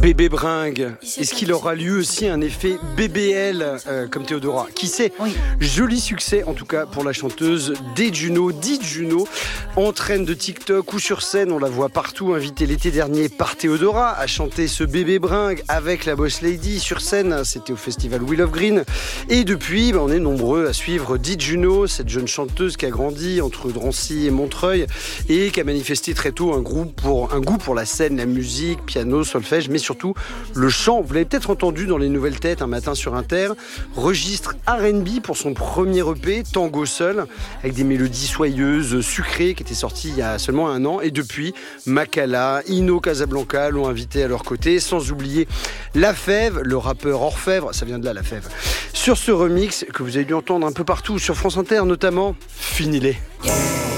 Bébé Bringue. Est-ce qu'il aura lui aussi un effet BBL comme Théodora? Qui sait? Oui. Joli succès en tout cas pour la chanteuse dite Juno, en traîne de TikTok ou sur scène. On la voit partout, invitée l'été dernier par Théodora à chanter ce Bébé Bringue avec la Boss Lady sur scène. C'était au festival Wheel of Green. Et depuis, on est nombreux à suivre dite Juno, cette jeune chanteuse qui a grandi entre Drancy et Montreuil et qui a manifesté très tôt un goût pour la scène, la musique, piano, solfège, mais surtout le chant. Vous l'avez peut-être entendu dans les nouvelles têtes un matin sur Inter. Registre R&B pour son premier EP, Tango Seul, avec des mélodies soyeuses, sucrées, qui était sorti il y a seulement 1 an. Et depuis, Makala, Ino Casablanca l'ont invité à leur côté, sans oublier La Fève, le rappeur Orfèvre, ça vient de là La Fève. Sur ce remix que vous avez dû entendre un peu partout, sur France Inter notamment, Fini-les. Yeah.